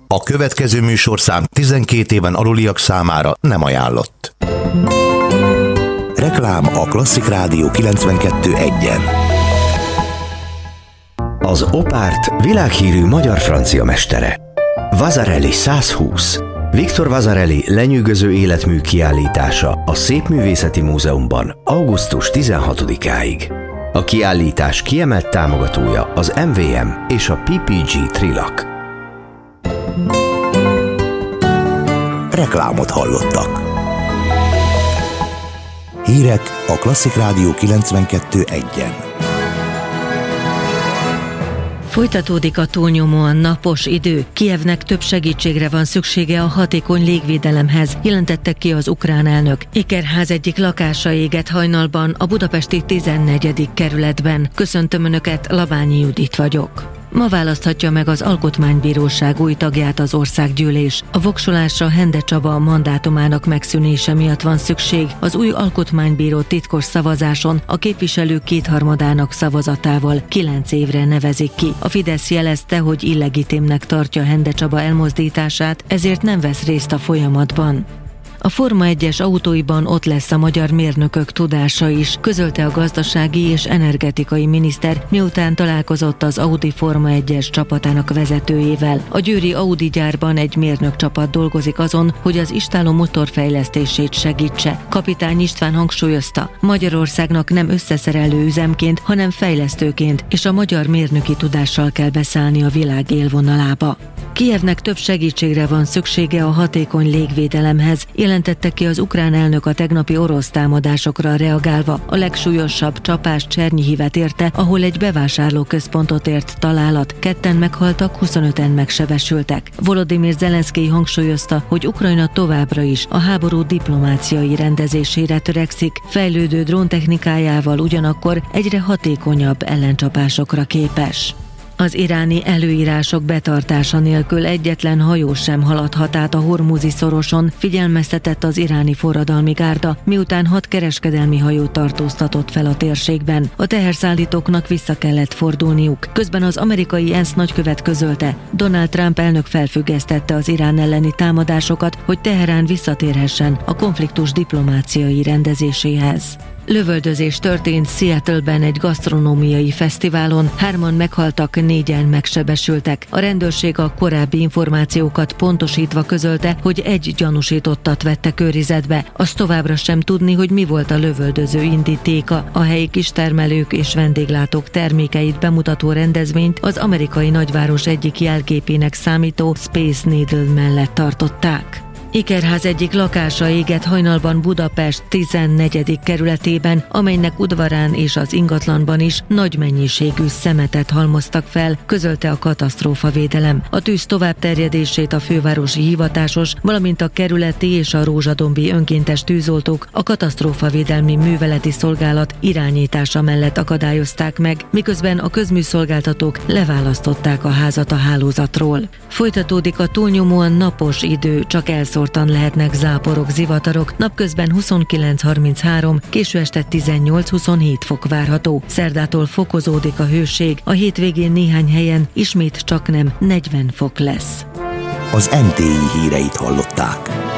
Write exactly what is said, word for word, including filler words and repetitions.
A következő műsorszám tizenkét éven aluliak számára nem ajánlott. Reklám a Klasszik Rádió kilencvenkettő egyen. Az Opárt világhírű magyar-francia mestere. Vasarely százhúsz. Viktor Vasarely lenyűgöző életmű kiállítása a Szépművészeti Múzeumban augusztus tizenhatodikáig. A kiállítás kiemelt támogatója az em vé em és a pé pé gé Trilak. Reklámot hallottak. Hírek a Klasszik Rádió kilencvenkettő egyen. Folytatódik a túlnyomóan napos idő. Kijevnek több segítségre van szüksége a hatékony légvédelemhez, jelentette ki az ukrán elnök. Ikerház egyik lakása égett hajnalban a budapesti tizennegyedik kerületben. Köszöntöm Önöket, Labányi Judit vagyok. Ma választhatja meg az Alkotmánybíróság új tagját az országgyűlés. A voksolásra Hende Csaba mandátumának megszűnése miatt van szükség. Az új alkotmánybíró titkos szavazáson a képviselők kétharmadának szavazatával kilenc évre nevezik ki. A Fidesz jelezte, hogy illegitimnek tartja Hende Csaba elmozdítását, ezért nem vesz részt a folyamatban. A Forma egyes autóiban ott lesz a magyar mérnökök tudása is, közölte a gazdasági és energetikai miniszter, miután találkozott az Audi Forma egyes csapatának vezetőjével. A győri Audi gyárban egy mérnök csapat dolgozik azon, hogy az istálló motorfejlesztését segítse. Kapitány István hangsúlyozta, Magyarországnak nem összeszerelő üzemként, hanem fejlesztőként, és a magyar mérnöki tudással kell beszállni a világ élvonalába. Kijevnek több segítségre van szüksége a hatékony légvédelemhez, jelentette ki az ukrán elnök a tegnapi orosz támadásokra reagálva. A legsúlyosabb csapás Csernyihivet érte, ahol egy bevásárlóközpontot ért találat. Ketten meghaltak, huszonöten megsebesültek. Volodymyr Zelenszkij hangsúlyozta, hogy Ukrajna továbbra is a háború diplomáciai rendezésére törekszik, fejlődő dróntechnikájával ugyanakkor egyre hatékonyabb ellencsapásokra képes. Az iráni előírások betartása nélkül egyetlen hajó sem haladhat át a Hormuzi szoroson, figyelmeztetett az iráni forradalmi gárda, miután hat kereskedelmi hajó tartóztatott fel a térségben. A teherszállítóknak vissza kellett fordulniuk. Közben az amerikai ENSZ nagykövet közölte, Donald Trump elnök felfüggesztette az Irán elleni támadásokat, hogy Teherán visszatérhessen a konfliktus diplomáciai rendezéséhez. Lövöldözés történt Seattle-ben egy gasztronómiai fesztiválon, hárman meghaltak, négyen megsebesültek. A rendőrség a korábbi információkat pontosítva közölte, hogy egy gyanúsítottat vettek őrizetbe. Az továbbra sem tudni, hogy mi volt a lövöldöző indítéka. A helyi kistermelők és vendéglátók termékeit bemutató rendezvényt az amerikai nagyváros egyik jelképének számító Space Needle mellett tartották. Ikerház egyik lakása égett hajnalban Budapest tizennegyedik kerületében, amelynek udvarán és az ingatlanban is nagy mennyiségű szemetet halmoztak fel, közölte a katasztrófavédelem. A tűz továbbterjedését a fővárosi hivatásos, valamint a kerületi és a rózsadombi önkéntes tűzoltók a katasztrófavédelmi műveleti szolgálat irányítása mellett akadályozták meg, miközben a közműszolgáltatók leválasztották a házat a hálózatról. Folytatódik a túlnyomóan napos idő, csak elszórtan lehetnek záporok, zivatarok, napközben huszonkilenc harminchárom, késő este tizennyolc-huszonhét fok várható. Szerdától fokozódik a hőség, a hétvégén néhány helyen ismét csaknem negyven fok lesz. Az em té i híreit hallották.